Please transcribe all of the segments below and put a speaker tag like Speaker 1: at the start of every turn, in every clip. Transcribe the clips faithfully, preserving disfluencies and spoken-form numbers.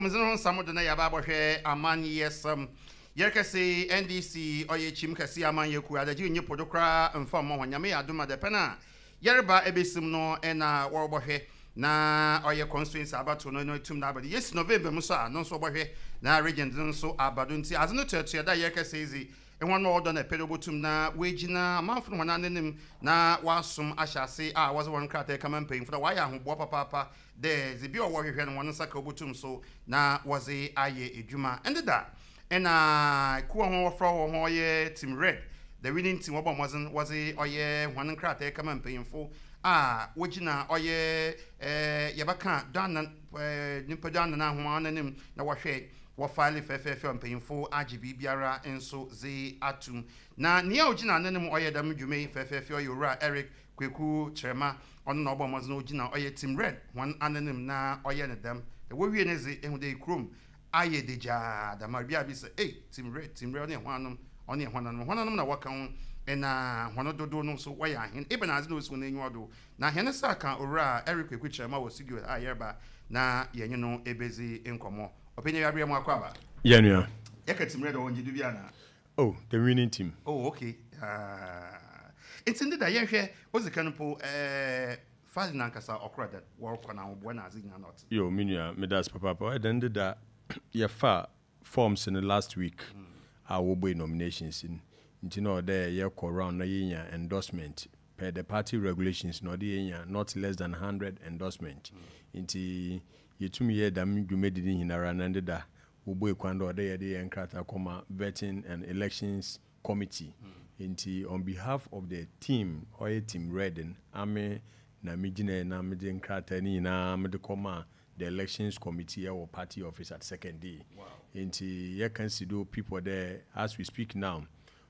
Speaker 1: Mzino samo de na yaba bohwe aman yesam yerkese N D C oye chim kase aman yeku adaji nye podokra mfa mo honyame aduma de pena yerba ebesim no ena wo bohwe na oye constituency abato no no tum na abadi yes November muso a no so bohwe na region nso abado nti azno tuatu da yerkese ezi enwa no odo na pedo botum na wejina amanfo no nanem na wasum ahyase a was one krata kama mpem for why ahobo papa de ze bi owo hwehwe no won saka obotum so na waze aye edwuma ende da ena ku ho wofro ho ye team red the winning team obo mozen waze oye won krata kama mpem fo a wojina oye eh yebaka dan eh nimpa dan na ho nanem na wohwe wo file fefefe mpanyimfo agibi biara enso ze atum na nia ogina nanem oyedam dwume fefefe oyura Eric Kweku Cherema ono na obomoz na ogina oye team red one anonym na oye ne dem the wo wie ne ze ehude krom aye deja da marbia bi se eh team red team red ne hwanum ono hwanum hwanum na waka ho ena hwano dodo no so woya hen ibena azi no so na enyu odo na hen saka owura Eric Kweku Cherema wo sigio ayerba na yenye no ebezi enkomo openya yabria mu akwaba
Speaker 2: yeah nua
Speaker 1: yaka team red on jidu bia na
Speaker 2: oh the winning team
Speaker 1: oh okay uh it's indeed that yehwe ozikanpo eh Ferdinand Kasa okra that work na obo na azinya not
Speaker 2: yo minua me das papa papa then did that ya fa forms in the last week our mm. boy nominations in you know there ya ko round na yenya endorsement per the party regulations no the yenya not less than one hundred endorsement mm. into yetumi ye dam dwumedi din hinara nande da ubo ekwando ode ye de enkrata koma vetting and elections committee mm. Inti on behalf of the team oye team Redden ame na mijine na mede enkrata ni na mede koma the elections committee or party office at second day wow. Inti ye consider people there as we speak now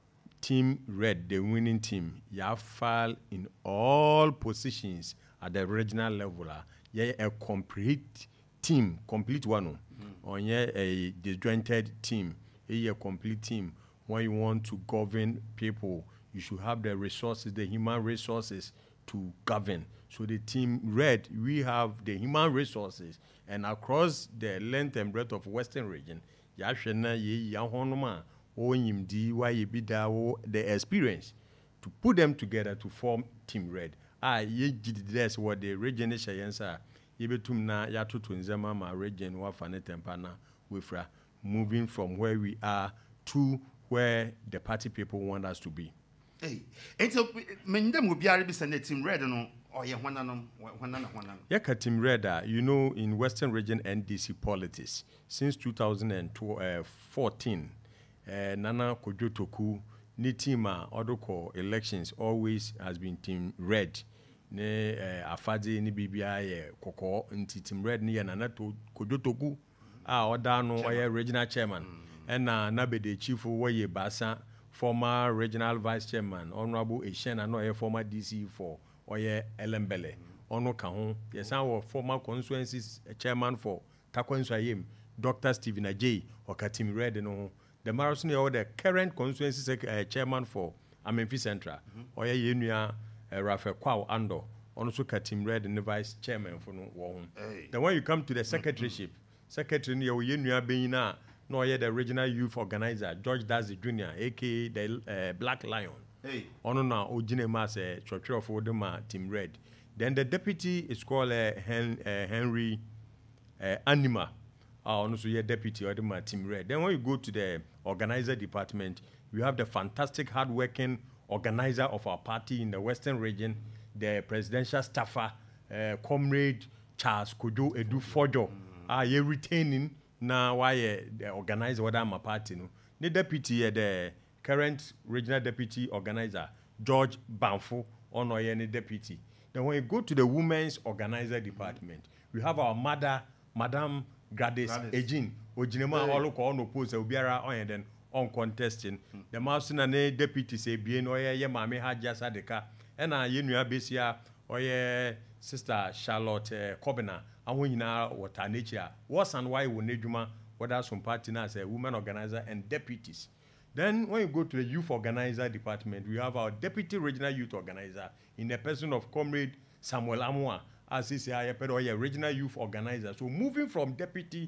Speaker 2: team Red the winning team ya file in all positions at the regional level yeah a complete team, complete one. Mm-hmm. On a disjointed team, a complete team. When you want to govern people, you should have the resources, the human resources to govern. So the team Red, we have the human resources, and across the length and breadth of Western region, yashena ye yahonoma o yimdi wa yebida the experience to put them together to form Team Red. Ah, ye that's what the region is shayensa. Yebetum na yatutu nzema ma region wa fane tempana wefra moving from where we are to where the party people want us to be.
Speaker 1: Hey, and so mendem will be a Team Red no or ye hwananum hwanana hwanana.
Speaker 2: Yaka Team Red, you know, in Western region N D C politics since two thousand fourteen, uh, Nana Kojo Toku ni team a odoko elections always has been Team Red. Ne eh, afade ni bibia ye kokko nti Team Red ni na to kojotoku a oda no oye regional chairman and na na be the chief woye basa former regional vice chairman honorable Eshena no ye former D C for oye Elembele ono ka ho ye san wo former constituencies chairman for Takwanso Ayem Doctor Stephen Ajay oka Team Red no the marathon ye the current constituency uh, chairman for Amenfi Central mm-hmm. oye yenua Uh, Rafael Kwao Ando, also Team Red and the vice chairman for no one. Hey. Then when you come to the secretaryship, secretary near Yenuya Beina, no yet the regional youth organizer, George Dazi Junior, aka the uh, Black Lion. Hey. Ono na Ojine Mas Church of Odema Team Red. Then the deputy is called uh, Hen, uh, Henry uh, Anima. Uh, also yeah, deputy Odema Team Red. Then when you go to the organizer department, we have the fantastic hardworking organizer of our party in the Western region, the presidential staffer, uh, Comrade Charles Kojo Edu Fojo, are mm. uh, retaining now why uh, the organizer what I'm a party no. The deputy, uh, the current regional deputy organizer, George Banfo, on any deputy. Then when you go to the women's organizer department, we have our mother, Madam Gladys Ejin, Ojinema Oluko on post Obiara on then uncontesting. Mm. The mouse na ne deputy say bien oye ye mame Haja Sadeka and a yenua besia oye sister Charlotte uh, Kobina and when na water nature was and why we need juma whether some party as a women organizer and deputies. Then when you go to the youth organizer department, we have our deputy regional youth organizer in the person of Comrade Samuel Amwa as is a regional youth organizer. So moving from deputy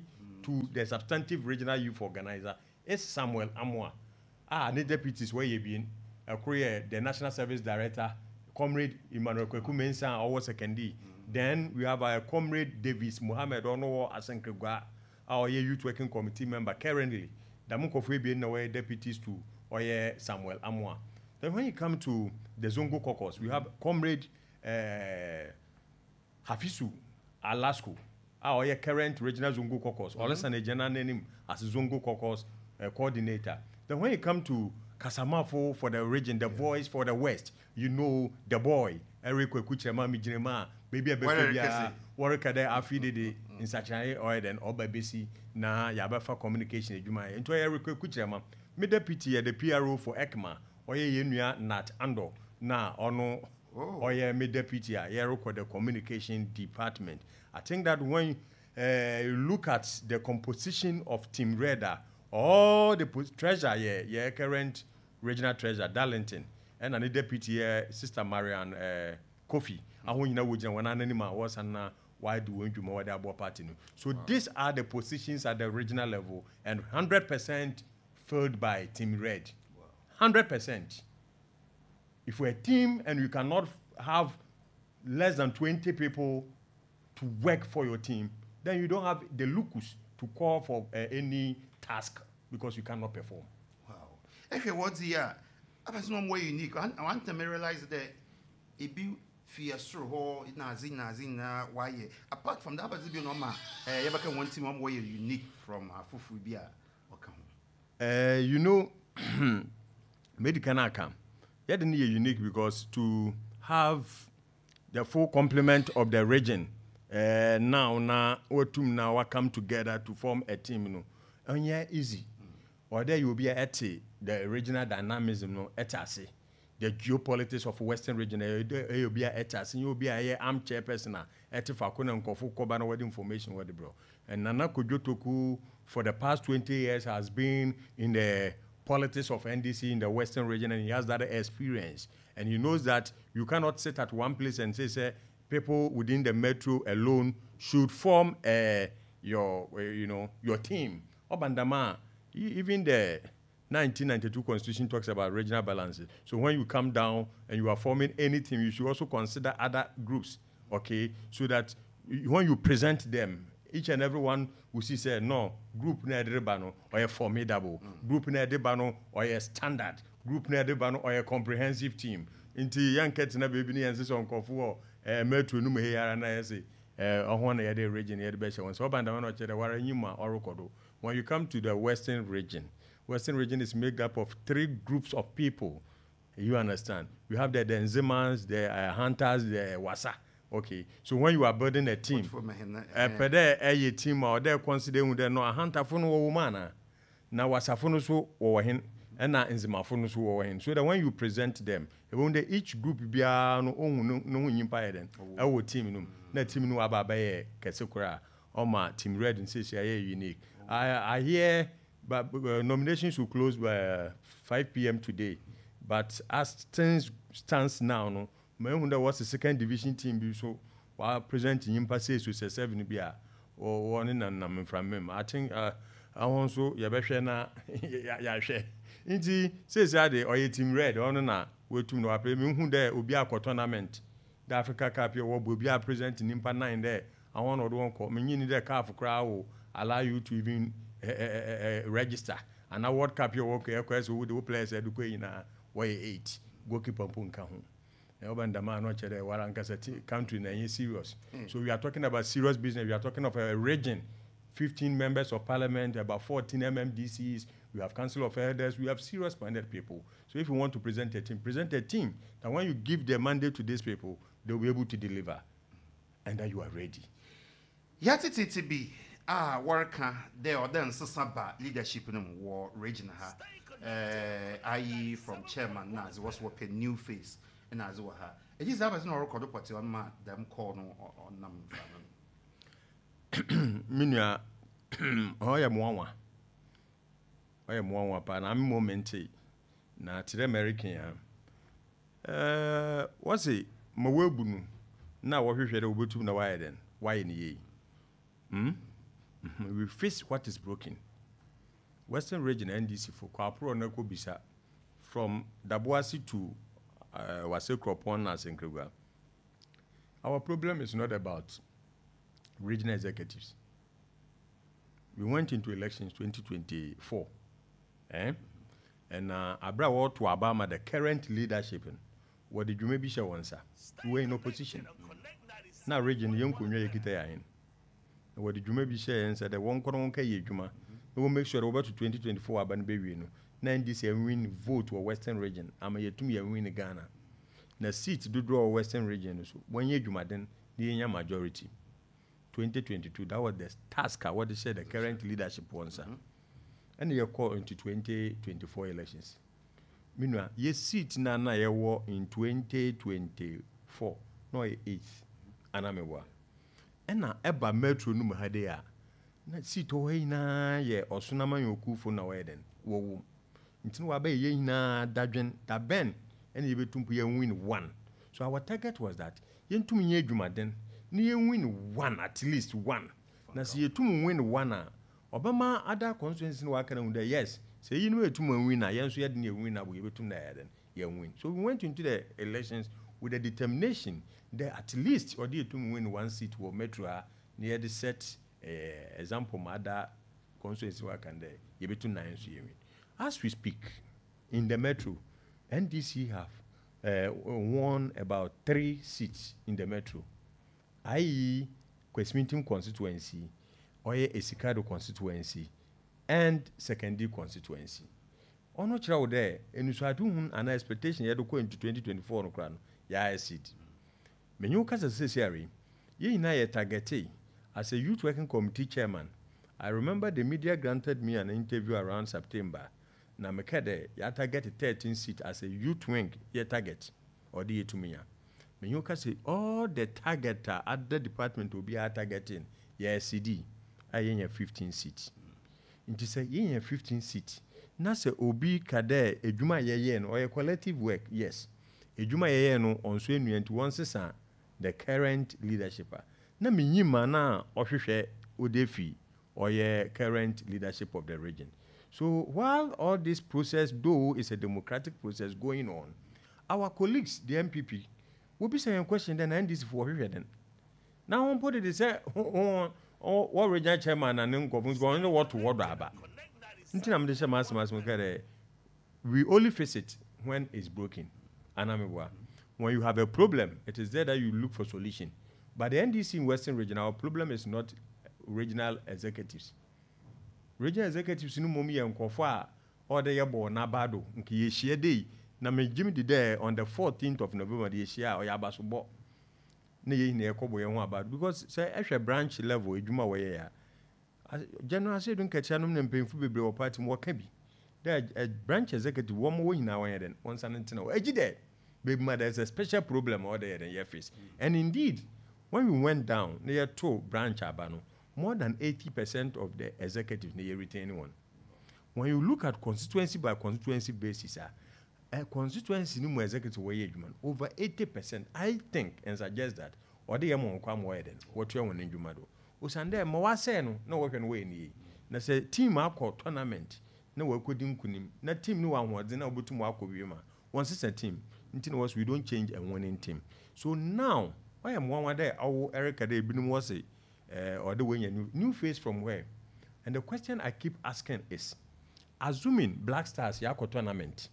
Speaker 2: to the substantive regional youth organizer is Samuel Amoah. Ah, the deputies where you been, uh, the national service director, Comrade Emmanuel Kweku Mensah, our secondary. Then we have our Comrade Davis Mohammed Ono Asankegwa, our youth working committee member currently. Damukofu being the deputies to Oye Samuel Amoah. Then when you come to the Zongo caucus, we have Comrade uh, Hafisu Alasko, our current regional Zongo caucus, or less than a general name as Zongo caucus uh, coordinator. Then when you come to Kasamafo for the region, the voice for the West, you know the boy, Eric Kwekuchema Mijinema, maybe a bit work there affiliated in such a or then or by basi na Yabafa communication ejuma into Eric Kwekuchema, me deputy the P R O for ECMA, or ye yenua Nat Ando, na ono or ye me deputy a the communication department. I think that when uh, you look at the composition of Team Radar, all the treasure, yeah, yeah, current regional treasurer, Darlington, and the deputy, uh, Sister Marianne uh, Kofi. I want you know which one anima was and why do you more than party? So wow. These are the positions at the regional level, and one hundred percent filled by Team Red. one hundred percent. If we're a team and you cannot have less than twenty people to work for your team, then you don't have the locus to call for uh, any task because you cannot perform.
Speaker 1: Wow. If you what's here, I was no more unique. I want to realize that it be fear so nazi nazi na why. Apart from that, but be no ma. You can one team more unique from Fufu Bia.
Speaker 2: Uh, you know, medical come. Yeah, they need unique because to have the full complement of the region. Uh, now, now, Otum now come together to form a team. You know. And yeah, easy. Mm. Or there you will be at the regional dynamism, no, etasi, the geopolitics of Western region. You will be at etasi. You will be a armchair person. At Fakuna and Kofu Kobana with information with the bro. And Nana Kojotoku for the past twenty years has been in the politics of N D C in the Western region, and he has that experience. And he knows that you cannot sit at one place and say, say people within the metro alone should form uh, your, uh, you know, your team. Obandama, even the nineteen ninety-two Constitution talks about regional balances. So when you come down and you are forming any team, you should also consider other groups, okay? So that when you present them, each and every one will see, say, no, group near the bano or a formidable, mm. group near the bano or a standard, group near the bano or a comprehensive team. Into young cats and baby and so on, Kofu, a metro nume here and I say, uh, one of the region here, the best one. So, Bandamano, Chedawaranyuma or Rokodo. When you come to the Western region, Western region is made up of three groups of people. You understand? You have the Denzimans, the uh, hunters, the Wasa. Okay. So when you are building a team, a pede a team or they consider they no a hunter for no woman. Now Wasa for no so or him and na Nzima for no so or him. So that when you present them, when each group be no own no impire then our team no na team no ababaye kesekura or my Team Red and say say unique. I, I hear but uh, nominations will close by uh, five p m today. But as things stands now, no, I wonder what's the second division team so while presenting him passes with a seven B R or one in and I'm from him. I think uh, I want so Yabashana Yashe. Indeed, says that or a Team Red or na we to know play me who there will be a tournament. The Africa Cup will be presenting in nine there. I want to one call me need a car for crowd. Allow you to even uh, uh, uh, register. And now World Cup your work request who the players educate in a way eight. Goalkeeper punka home. Urban Dama not there Warankasa country na serious. Mm. So we are talking about serious business. We are talking of a region, fifteen members of parliament, about fourteen M M D Cs. We have council of elders. We have serious minded people. So if you want to present a team, present a team. And when you give the mandate to these people, they'll be able to deliver. And then you are ready.
Speaker 1: Yati T B. Ah, worker there or then Sasaba leadership in war region ha. Uh, I E from chairman Naz was what a new face and as well ha. It is always no record party on ma them call no on them.
Speaker 2: Minya oh ya mwanwa. Oh ya mwanwa pa na mi momenti na tire American ya. Uh what's it? Mawebunu na wo hwehwere obetum na why then? Why ni ye? Hmm? Mm-hmm. We fix what is broken. Western Region N D C for Kwapro Neko Bisa from Dabuasi to uh, Wase Kropon and Senkrewa. Our problem is not about regional executives. We went into elections twenty twenty-four. Eh? And uh, Abra War to Obama, the current leadership, what did you maybe show one, sir? We were in opposition. Now, region, young Kunya Kita in. What did you maybe share and said, the one corner Juma? We will make sure over to twenty twenty-four, Aban Baby. Nine this year win vote to a Western region. I'm a year to me a win Ghana. Now, seats do draw a Western region. So one year, Juma then, the majority. twenty twenty-two, that was the task, what they said the current leadership wants. Mm-hmm. And you call into twenty twenty-four elections. Meanwhile, yes, seat na na ye war in twenty twenty-four, no eighth, anamewa. And na eba metro no mahadea. Na seat ohe na ye osunama yoku for na weden. Wo ntin wa be ye na dadwen da ben and ye betumpu ye win one. So our target was that yen tum ye dwuma den na ye win one, at least one. Na si ye tum win one a Obama other constituencies no work around there. Yes, say you know to win na yen so ye dey win na we betum na then ye win. So we went into the elections with the determination that at least or dey to win one seat for Metro near the set uh, example other constituencies work and there ye betum na yen so ye win. As we speak in the Metro, N D C have uh, won about three seats in the Metro, that is Kwesmintim constituency, Oye Esikado constituency, and secondary constituency. Ono chira there, and so I do an expectation you go into twenty twenty-four no crown, ya seat. Menyu kasa sesiari, ye na ye targete as a youth working committee chairman. I remember the media granted me an interview around September. Na mekade ya target thirteen seat as a youth wing ye target or the to me. Menyu kasa all the target at the department will be targeting ye C D. I fifteen seats. Inti say ye fifteen seats. Na se obi kade ejuma ye no or collective work, yes. Ejuma ye no on so enu enti one sesa the current leadership. Na minyima na ohwehwe odefi or ye current leadership of the region. So while all this process, though, is a democratic process going on, our colleagues, the M P P, will be saying a question then and this for then. Now on put it is say oh what regional chairman and then government going to what to what about. We only face it when it's broken. When you have a problem, it is there that you look for solution. But the N D C in Western region, our problem is not regional executives. Regional executives no momi en kofa or the yabo na bado nki ye share day na me Jimmy there on the fourteenth of November the share or yabaso bo na ye na ekobo ye ho about because say ehwe branch level edwuma we ya general say don kacha no mpemfu bebre wo party mo ka bi there a branch executive wo mo nyina wan den once and ntina agi there baby ma there's a special problem or there ye face and indeed when we went down near to branch abano more than eighty percent of the executives they retain one. When you look at constituency by constituency basis, uh, a constituency no more executive way over eighty percent. I think and suggest that or the amount come more than what you want in Jumado. Usande Mawase no no work and way ni. Na say team akọ tournament no work kudim kunim. Na team no one was na obutum akọ biema. Once it's a team, until was we don't change a winning team. So now I am one day our Erica de binum was say Uh, or the way you new, new face from where? And the question I keep asking is, assuming Black Stars yako tournament,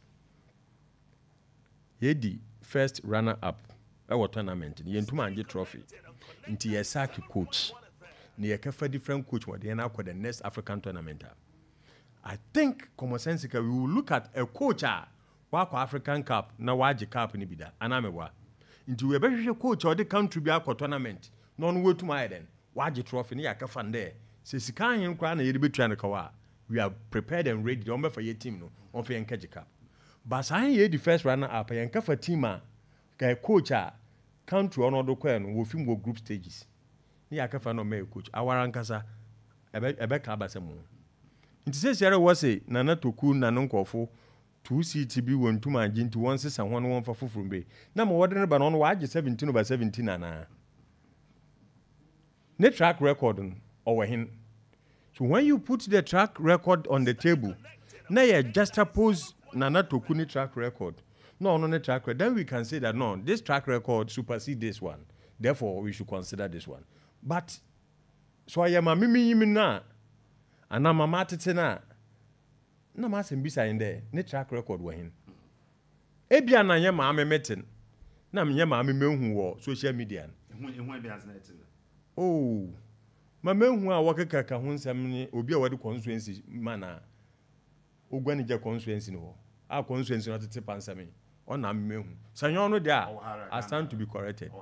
Speaker 2: ye the first runner-up our tournament, ye ntuma anje trophy, inti ye saki coach, ni ye kefa different coach what ye na kwa the next African tournament. I think commonsensically we will look at a coach wako African Cup na waji cup ni bida anamewa. Inti we be coach or the country bi akwa tournament, non way to my then. Waji trophy ni yakafan there. Se sika hin kwa na yedi betua ne kawa. We are prepared and ready. Don't for your team no. On for yankaji cup. But sa hin ye the first runner up yankafa team a ka coach a country on odo kwa no wo film go group stages. Ni yakafa no me coach. Awarankasa ebe ebe ka basemu. Nti se sere wo se Nana Toku na no nkofo two C T B won tuma agenti one sesa ho no won fa foforo be. Na mo wode ne ba no no waji seventeen over seventeen ana. Ne track record or him So when you put the track record on the table, now you just suppose Nana Tokuni track record. No, no, no track record. Then we can say that no, this track record supersedes this one. Therefore, we should consider this one. But so I am a mimi na, and I'm a matitina. No matter bisa in there, ne track record wa hin. Ebia na ye ma me metin. Na me ye ma me mehu wo social media. Oh. Ma mehu a wakeka ka ho nsam ni obi a wadi constituency mana. Ogwani je constituency no. A constituency no tete pansame. Ona mehu. Sanyo no there. I stand to be corrected.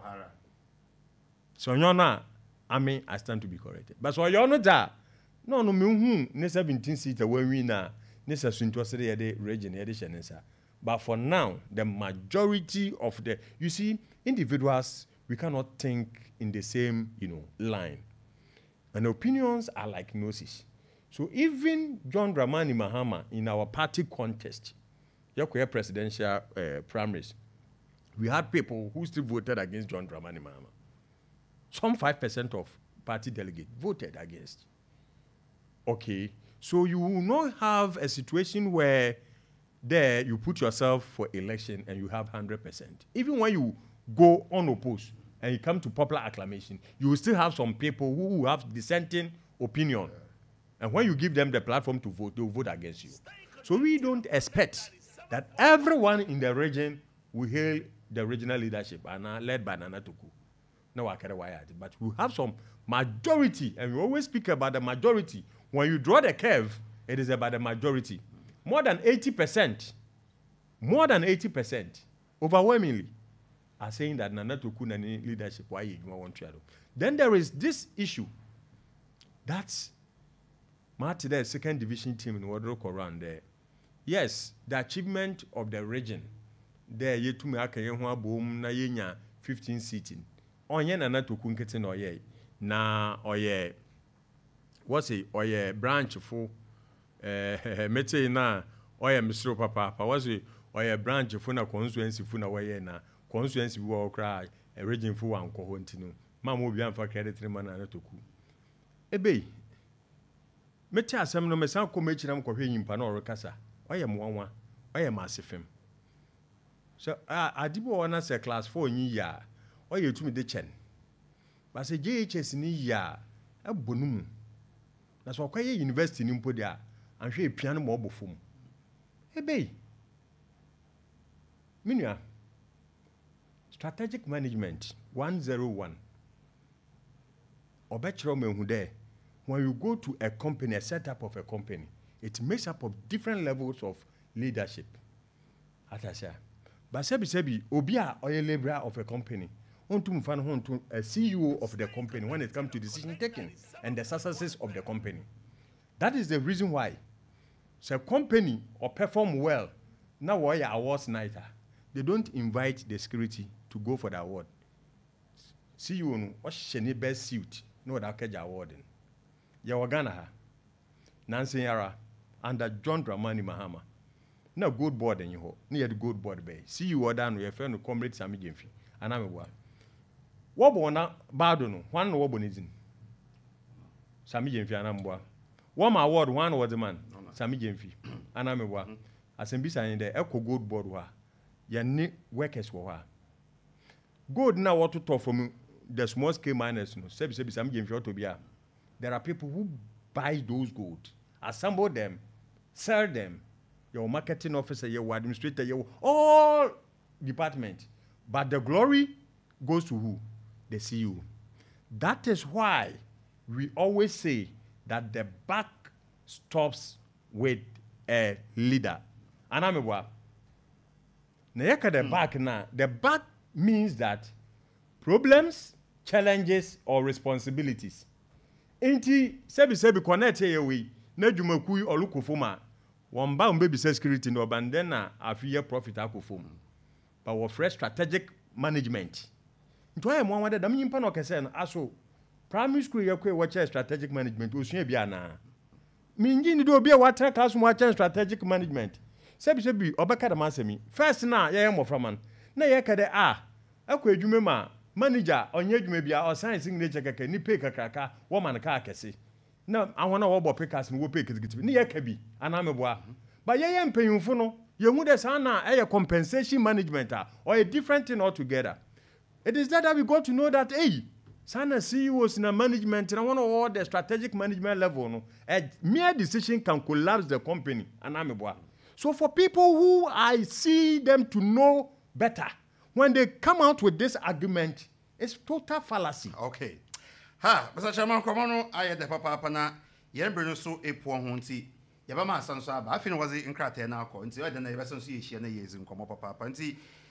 Speaker 2: Sanyo na I mean I stand to be corrected. But so you no there. No no mehu ne seventeen seat when we na. Region, but for now, the majority of the, you see, individuals, we cannot think in the same, you know, line. And opinions are like gnosis. So even John Dramani Mahama, in our party contest, your presidential uh, primaries, we had people who still voted against John Dramani Mahama. Some five percent of party delegates voted against. Okay. So you will not have a situation where there you put yourself for election and you have one hundred percent. Even when you go unopposed and you come to popular acclamation, you will still have some people who have dissenting opinion. And when you give them the platform to vote, they will vote against you. So we don't expect that everyone in the region will hail the regional leadership and led by Nana Toku. No, I can't why but we have some majority, and we always speak about the majority. When you draw the curve, it is about the majority. More than eighty percent, more than eighty percent, overwhelmingly, are saying that Nana Toku Nani leadership, why you want to do. Then there is this issue. That's Marty, the second division team in Wadro Koran there. Yes, the achievement of the region. There, you to me, I can boom na yenya fifteen seating. On yen Nana Toku nkete no ye. Na oye. What's it? Or a branch for uh mete na or a Mister Papa, what's it? Or a branch for na constituency for na way na constituency will cry a region for one cohontino. Mamma be for credit man and toku. Ebe mete asem no mesan komechi na mkɔhwe nyimpa na ɔrekasa. Ɔyɛ mwanwa, ɔyɛ massive him. So ah adibo ona say class four nyi ya. Ɔyɛ tumi de chen. But say J H S ni ya abonum. That's why university in Podia and she piano mobile phone. Hey, Minia strategic management one oh one. Or better, when you go to a company, a setup of a company, it makes up of different levels of leadership. As I say, but sebi sebi obia or a laborer of a company. To a C E O of the company when it comes to decision taking and the successes of the company. That is the reason why. So a company or perform well, now why awards nighter, they don't invite the security to go for the award. C E O no, what's the best suit? No, that catch awarding. Yawagana ha, Nancy Yara, under John Dramani Mahama. No good board in you, near the good board bay. See you are done with your friend comrade Sammy Jemfi, and I'm a one. Wobona Badono, one Wobonizin. Sammy Jemfi and Amboa. One award, one was the man, Sammy Jemfi, and I'm a one. As in Bisa in the Echo Good Board wa. Yan workers were. Good now what to talk from the small scale miners, no, Sebi Sebi Sammy Jemfi to be. There are people who buy those gold, assemble them, sell them. Your marketing officer, your administrator, your all department. But the glory goes to who? The C E O. That is why we always say that the back stops with a leader. And I'm a what? The back now. The back means that problems, challenges, or responsibilities. Inti sebi sebi connect here we. Ne jumakui or look for one bound baby security no bandena a fear profit akufum. But with fresh strategic management. Into I am one that I mean pano kesen aso primary school yakwe watch strategic management usunye biana. Mingi ni do be water class watch strategic management. Sebi sebi obeka da masemi. First na ye mo framan. Na ye kade ah akwa adwuma ma manager onye adwuma bia o science signature kaka ni pay kakraka wo man ka akese. na I want to obo pickers no wo pay kitikiti ni ye ka bi ana me boa but ye ye mpanyimfo no ye hu de sana e compensation management or a different thing altogether. It is that, that we got to know that hey sana C E Os in a management and I want to all the strategic management level no a mere decision can collapse the company ana me boa. So for people who I see them to know better, when they come out with this argument, it's total fallacy.
Speaker 1: Okay. Ha, Mister Chairman, come on, I had the papa na yembre so epo ho nti. Yaba ma asan so aba. Afi no was in krate na akọ. Nti o de na yeba so so ye hia na yezi nkomo papa. Nti